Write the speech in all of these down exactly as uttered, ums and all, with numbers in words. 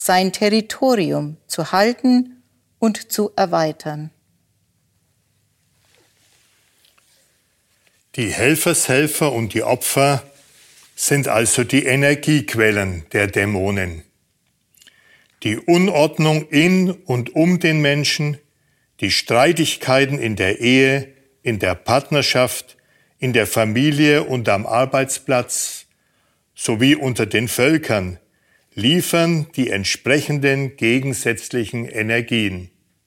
sein Territorium zu halten und zu erweitern. Die Helfershelfer und die Opfer sind also die Energiequellen der Dämonen. Die Unordnung in und um den Menschen, die Streitigkeiten in der Ehe, in der Partnerschaft, in der Familie und am Arbeitsplatz sowie unter den Völkern liefern die entsprechenden gegensätzlichen Energien.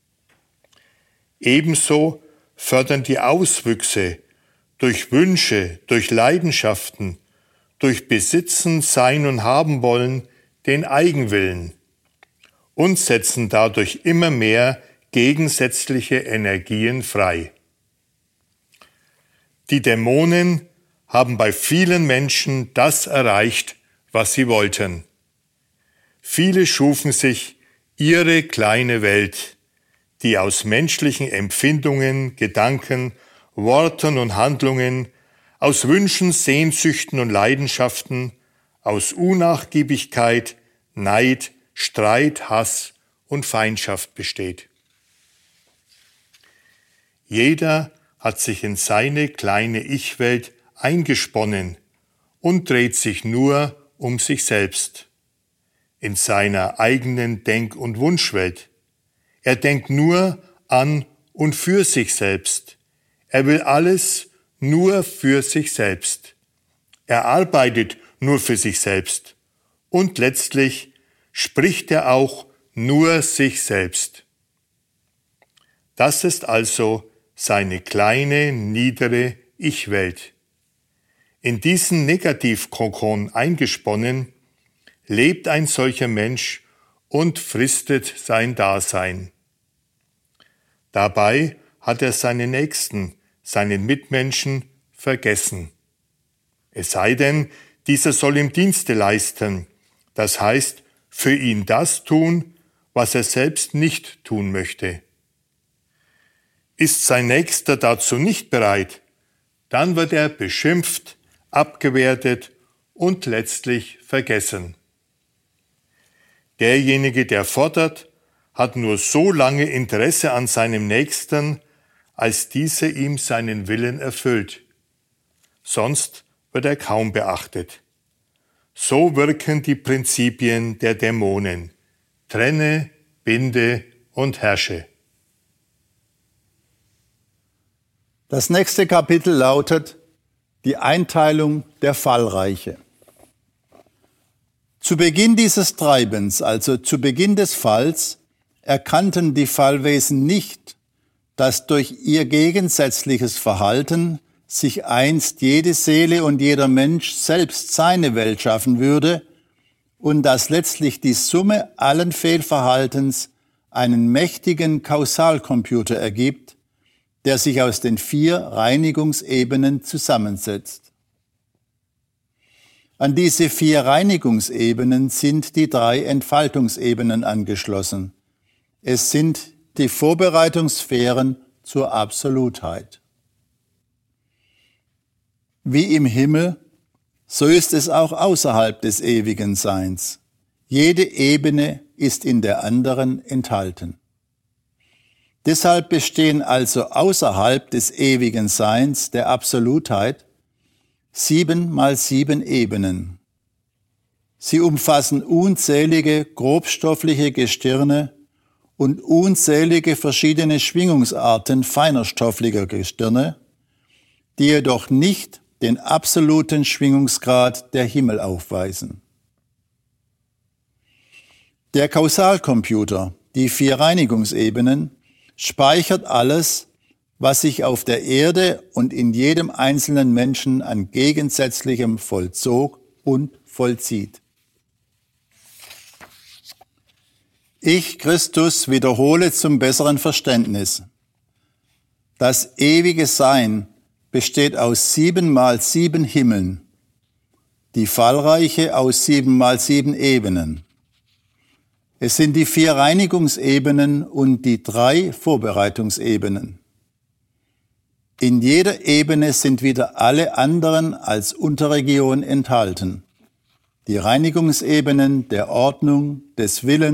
Ebenso fördern die Auswüchse durch Wünsche, durch Leidenschaften, durch Besitzen, Sein und Haben wollen den Eigenwillen und setzen dadurch immer mehr gegensätzliche Energien frei. Die Dämonen haben bei vielen Menschen das erreicht, was sie wollten. Viele schufen sich ihre kleine Welt, die aus menschlichen Empfindungen, Gedanken, Worten und Handlungen, aus Wünschen, Sehnsüchten und Leidenschaften, aus Unnachgiebigkeit, Neid, Streit, Hass und Feindschaft besteht. Jeder hat sich in seine kleine Ich-Welt eingesponnen und dreht sich nur um sich selbst. In seiner eigenen Denk- und Wunschwelt. Er denkt nur an und für sich selbst. Er will alles nur für sich selbst. Er arbeitet nur für sich selbst. Und letztlich spricht er auch nur sich selbst. Das ist also seine kleine, niedere Ich-Welt. In diesen Negativkokon eingesponnen, lebt ein solcher Mensch und fristet sein Dasein. Dabei hat er seine Nächsten, seinen Mitmenschen vergessen. Es sei denn, dieser soll ihm Dienste leisten, das heißt, für ihn das tun, was er selbst nicht tun möchte. Ist sein Nächster dazu nicht bereit, dann wird er beschimpft, abgewertet und letztlich vergessen. Derjenige, der fordert, hat nur so lange Interesse an seinem Nächsten, als dieser ihm seinen Willen erfüllt. Sonst wird er kaum beachtet. So wirken die Prinzipien der Dämonen. Trenne, binde und herrsche. Das nächste Kapitel lautet die Einteilung der Fallreiche. Zu Beginn dieses Treibens, also zu Beginn des Falls, erkannten die Fallwesen nicht, dass durch ihr gegensätzliches Verhalten sich einst jede Seele und jeder Mensch selbst seine Welt schaffen würde und dass letztlich die Summe allen Fehlverhaltens einen mächtigen Kausalcomputer ergibt, der sich aus den vier Reinigungsebenen zusammensetzt. An diese vier Reinigungsebenen sind die drei Entfaltungsebenen angeschlossen. Es sind die Vorbereitungssphären zur Absolutheit. Wie im Himmel, so ist es auch außerhalb des ewigen Seins. Jede Ebene ist in der anderen enthalten. Deshalb bestehen also außerhalb des ewigen Seins, der Absolutheit, sieben mal sieben Ebenen. Sie umfassen unzählige grobstoffliche Gestirne und unzählige verschiedene Schwingungsarten feinerstofflicher Gestirne, die jedoch nicht den absoluten Schwingungsgrad der Himmel aufweisen. Der Kausalcomputer, die vier Reinigungsebenen, speichert alles, was sich auf der Erde und in jedem einzelnen Menschen an Gegensätzlichem vollzog und vollzieht. Ich, Christus, wiederhole zum besseren Verständnis. Das ewige Sein besteht aus sieben mal sieben Himmeln, die Fallreiche aus sieben mal sieben Ebenen. Es sind die vier Reinigungsebenen und die drei Vorbereitungsebenen. In jeder Ebene sind wieder alle anderen als Unterregion enthalten. Die Reinigungsebenen der Ordnung, des Willens,